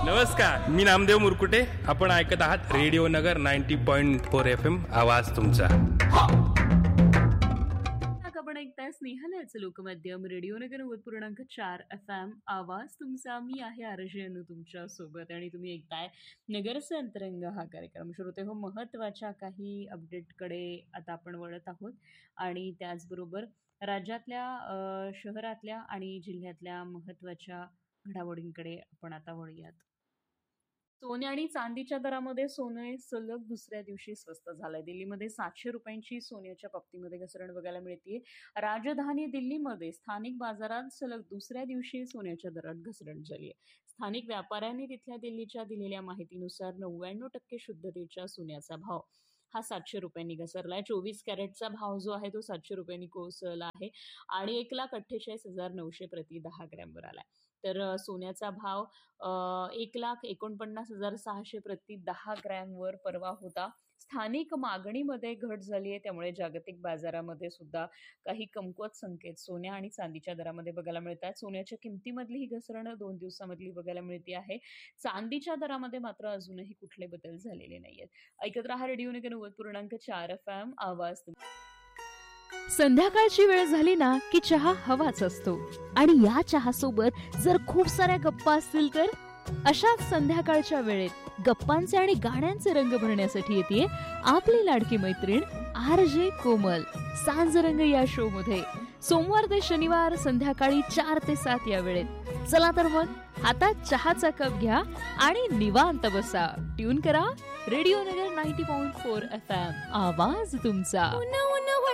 नमस्कार, मी नामदेव मुरकुटे. आपण ऐकत आहात रेडिओ नगर 90.4 FM. आवाज तुमचा. आपण ऐकताय स्नेहालयाचं लोकमाध्यम रेडिओ नगर 90.4 FM. आवाज तुमचा. मी आहे आरजे अनु तुमच्या सोबत आणि तुम्ही ऐकताय नगरचे अंतरंग हा कार्यक्रम. श्रोते हो, महत्त्वाच्या काही अपडेटकडे आता आपण वळत आहोत आणि त्याचबरोबर राज्यातल्या शहरातल्या आणि जिल्ह्यातल्या महत्त्वाच्या घडामोडींकडे आपण आता वळूयात. सोने आणि चांदीच्या दरामध्ये सोने सलग दुसऱ्या दिवशी स्वस्त झालंय. दिल्लीमध्ये 700 रुपयांची सोन्याच्या बाबतीमध्ये घसरण बघायला मिळते. राजधानी दिल्लीमध्ये स्थानिक बाजारात सलग दुसऱ्या दिवशी सोन्याच्या दरात घसरण झाली आहे. स्थानिक व्यापाऱ्यांनी तिथल्या दिल्लीच्या दिलेल्या माहितीनुसार 99% शुद्धतेच्या सोन्याचा भाव हा 700 रुपयांनी घसरलाय. 24 कॅरेटचा भाव जो आहे तो 700 रुपयांनी कोसळला आहे आणि 1,48,900 प्रति 10 ग्रॅमवर आलाय. तर सोन्याचा भाव 1,49,600 प्रति 10 ग्रॅमवर परवा होता. स्थानिक मागणीमध्ये घट झाली आहे, त्यामुळे जागतिक बाजारामध्ये सुद्धा काही कमकुवत संकेत सोन्या आणि चांदीच्या दरामध्ये बघायला मिळतात. सोन्याच्या किमतीमधली ही घसरण 2 दिवसामधली बघायला मिळते आहे. चांदीच्या दरामध्ये मात्र अजूनही कुठले बदल झालेले नाहीयेत. ऐकत रहा रेडिओ नगर 90.4 FM. आवाज. संध्याकाळची वेळ झाली ना की चहा हवाच असतो आणि या चहासोबत जर खूप साऱ्या गप्पा असतील तर अशाच संध्याकाळच्या वेळेत गप्पांचे आणि गाण्यांचे रंग भरण्यासाठी येते आपली लाडकी मैत्रीण आरजे कोमल. सांजरंग या शो मध्ये सोमवार ते शनिवार संध्याकाळी 4 ते 7 या वेळेत. चला तर मग हातात चहाचा कप घ्या आणि निवांत बसा. ट्यून करा रेडिओ नगर 90.4 FM. आवाज तुमचा.